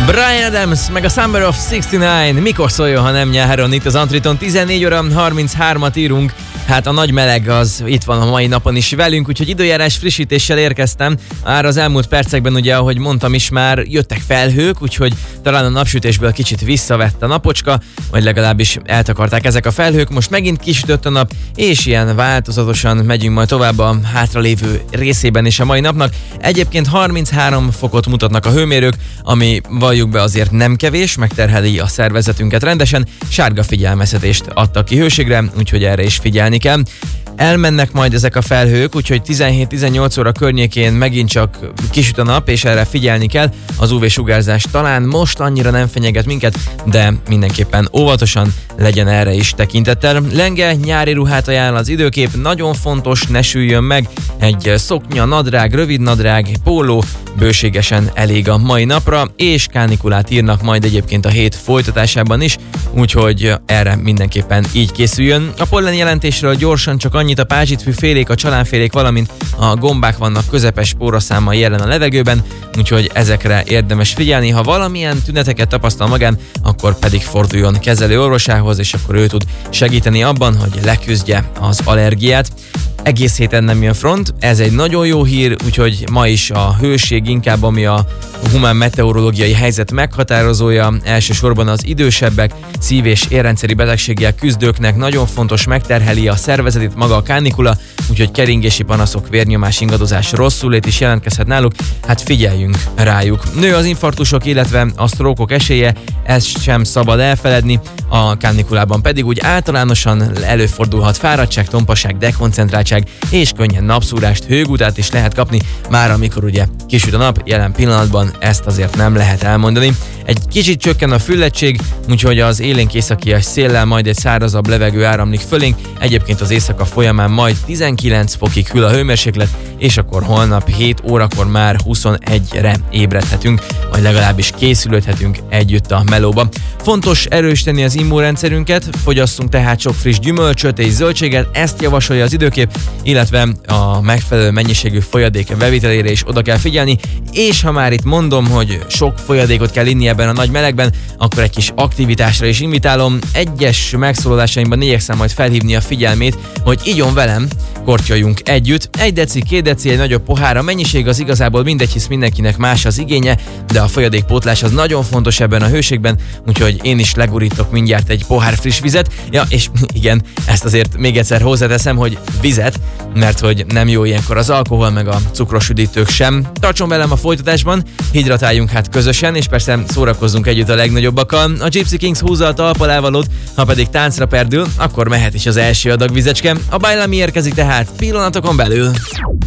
Bryan Adams, meg a Summer of 69. Mikor szóljon, ha nem nyáron? Itt az Antriton 14 óra 33-at írunk. Hát a nagy meleg az itt van a mai napon is velünk, úgyhogy időjárás frissítéssel érkeztem. Már az elmúlt percekben ugye, ahogy mondtam is, már jöttek felhők, úgyhogy talán a napsütésből kicsit visszavett a napocska, vagy legalábbis eltakarták ezek a felhők. Most megint kisütött a nap, és ilyen változatosan megyünk majd tovább a hátralévő részében is a mai napnak. Egyébként 33 fokot mutatnak a hőmérők, ami valljuk be azért nem kevés, megterheli a szervezetünket rendesen. Sárga figyelmeztetést adtak ki hőségre, úgyhogy erre is figyelni kell. Elmennek majd ezek a felhők, úgyhogy 17-18 óra környékén megint csak kisüt a nap, és erre figyelni kell. Az UV-sugárzás talán most annyira nem fenyeget minket, de mindenképpen óvatosan legyen erre is tekintettel. Lenge nyári ruhát ajánl az időkép, nagyon fontos, ne süljön meg. Egy szoknya, nadrág, rövid nadrág, póló bőségesen elég a mai napra, és kánikulát írnak majd egyébként a hét folytatásában is, úgyhogy erre mindenképpen így készüljön. A pollen jelentésről gyorsan csak annyit: a pázsitfű félék, a csalánfélék, valamint a gombák vannak közepes spóraszámmal jelen a levegőben, úgyhogy ezekre érdemes figyelni. Ha valamilyen tüneteket tapasztal magán, akkor pedig forduljon kezelő orvosához, és akkor ő tud segíteni abban, hogy leküzdje az allergiát. Egész héten nem jön front, ez egy nagyon jó hír, úgyhogy ma is a hőség inkább, ami a humán meteorológiai helyzet meghatározója, elsősorban az idősebbek, szív- és érrendszeri betegséggel küzdőknek nagyon fontos, megterheli a szervezetét maga a kánikula, úgyhogy keringési panaszok, vérnyomás, ingadozás, rosszulét is jelentkezhet náluk, hát figyeljünk rájuk. Nő az infarktusok, illetve a sztrókok esélye, ezt sem szabad elfeledni, a kánikulában pedig úgy általánosan előfordulhat fáradtság, tompaság, dekoncentráltság és könnyen napszúrást, hőgutát is lehet kapni, már amikor ugye kisüt a nap, jelen pillanatban ezt azért nem lehet elmondani. Egy kicsit csökken a füllettség, úgyhogy az élénk északi széllel majd egy szárazabb levegő áramlik fölénk, egyébként az éjszaka folyamán majd 19 fokig hűl a hőmérséklet, és akkor holnap 7 órakor már 21-re ébredhetünk, vagy legalábbis készülődhetünk együtt a melóba. Fontos erősíteni az immunrendszerünket, fogyasszunk tehát sok friss gyümölcsöt és zöldséget, ezt javasolja az időkép, illetve a megfelelő mennyiségű folyadék bevitelére is oda kell figyelni, és ha már itt mondom, hogy sok folyadékot kell inni ebben a nagy melegben, akkor egy kis aktivitásra is invitálom. Egyes megszólalásaimban igyekszem majd felhívni a figyelmét, hogy igyon velem, kortyoljunk együtt. 1 deci, 2 deci, egy nagyobb pohár, a mennyiség az igazából mindegy, hisz mindenkinek más az igénye, de a folyadékpótlás az nagyon fontos ebben a hőségben, úgyhogy én is legurítok mindjárt egy pohár friss vizet. Ja, és igen, ezt azért még egyszer hozzáteszem, hogy vizet, mert hogy nem jó ilyenkor az alkohol, meg a cukros üdítők sem. Tartson velem a folytatásban, hidratáljunk hát közösen, és persze szórakozzunk együtt a legnagyobbakkal. A Gypsy Kings húzza a talpalávalót, ha pedig táncra perdül, akkor mehet is az első adag vizecske. A Bailami érkezik tehát pillanatokon belül.